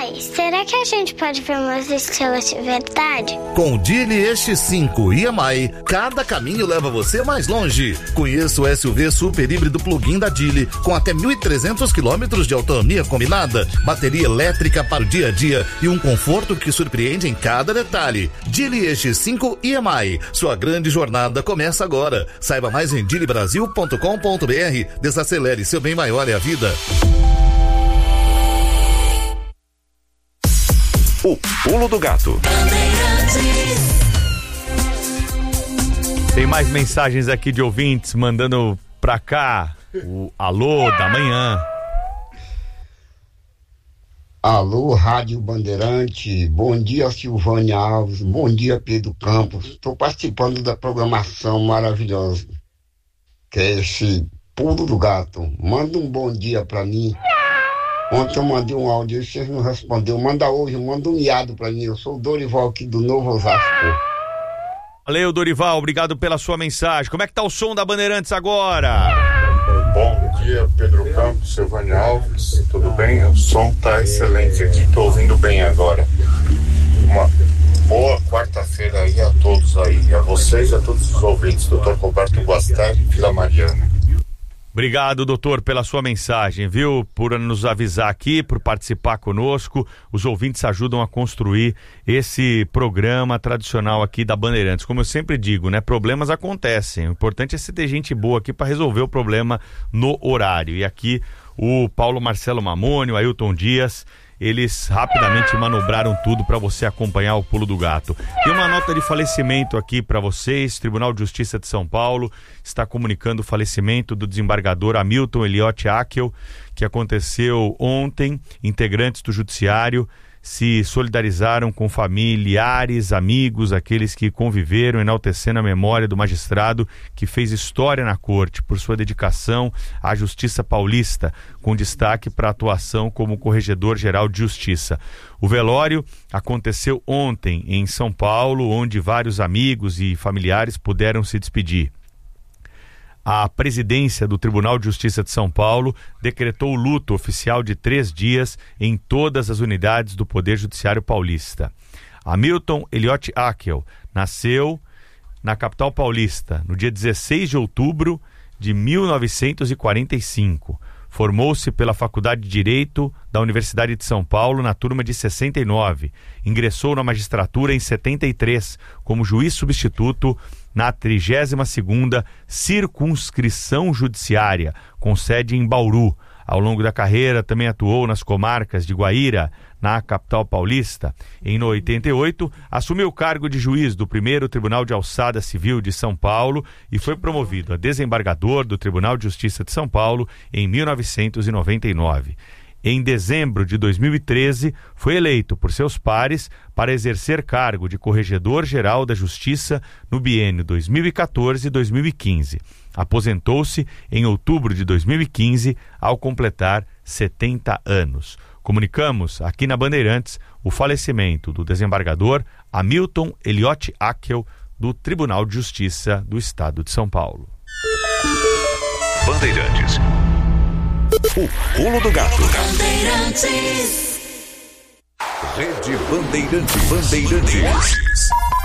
Pai, será que a gente pode ver umas estrelas de verdade? Com o Dili EX5 e EMI, cada caminho leva você mais longe. Conheça o SUV super híbrido plug-in da Dili, com até 1.300 km de autonomia combinada, bateria elétrica para o dia a dia e um conforto que surpreende em cada detalhe. Dili EX5 e EMI, sua grande jornada começa agora. Saiba mais em dilibrasil.com.br. Desacelere, seu bem maior é a vida. O Pulo do Gato. Tem mais mensagens aqui de ouvintes mandando pra cá o alô da manhã. Alô, Rádio Bandeirante, bom dia Silvânia Alves, bom dia Pedro Campos. Estou participando da programação maravilhosa, que é esse Pulo do Gato. Manda um bom dia pra mim. Ontem eu mandei um áudio e vocês não responderam. Manda hoje, manda um miado pra mim. Eu sou o Dorival aqui do Novo Osasco. Valeu, Dorival, obrigado pela sua mensagem. Como é que tá o som da Bandeirantes agora? Bom dia, Pedro Campos, Silvânia Alves, tudo bem? O som tá excelente aqui, tô ouvindo bem agora. Uma boa quarta-feira aí a todos aí, a vocês e a todos os ouvintes. Dr. Roberto Guastari, Vila Mariana. Obrigado, doutor, pela sua mensagem, viu? Por nos avisar aqui, por participar conosco. Os ouvintes ajudam a construir esse programa tradicional aqui da Bandeirantes. Como eu sempre digo, né? Problemas acontecem. O importante é ter gente boa aqui para resolver o problema no horário. E aqui o Paulo Marcelo Mamone, o Ailton Dias, eles rapidamente manobraram tudo para você acompanhar o Pulo do Gato. Tem uma nota de falecimento aqui para vocês. Tribunal de Justiça de São Paulo está comunicando o falecimento do desembargador Hamilton Eliotti Akel, que aconteceu ontem. Integrantes do judiciário se solidarizaram com familiares, amigos, aqueles que conviveram, enaltecendo a memória do magistrado que fez história na corte por sua dedicação à justiça paulista, com destaque para a atuação como corregedor-geral de justiça. O velório aconteceu ontem em São Paulo, onde vários amigos e familiares puderam se despedir. A presidência do Tribunal de Justiça de São Paulo decretou o luto oficial de 3 dias em todas as unidades do Poder Judiciário paulista. Hamilton Eliotti Akel nasceu na capital paulista no dia 16 de outubro de 1945. Formou-se pela Faculdade de Direito da Universidade de São Paulo na turma de 69. Ingressou na magistratura em 73 como juiz substituto na 32ª Circunscrição Judiciária, com sede em Bauru. Ao longo da carreira também atuou nas comarcas de Guaíra, na capital paulista. Em 88, assumiu o cargo de juiz do primeiro Tribunal de Alçada Civil de São Paulo e foi promovido a desembargador do Tribunal de Justiça de São Paulo em 1999. Em dezembro de 2013, foi eleito por seus pares para exercer cargo de Corregedor-Geral da Justiça no biênio 2014-2015. Aposentou-se em outubro de 2015 ao completar 70 anos. Comunicamos aqui na Bandeirantes o falecimento do desembargador Hamilton Eliotti Akel, do Tribunal de Justiça do Estado de São Paulo. Bandeirantes. O Pulo do Gato. Bandeirantes. Rede Bandeirantes.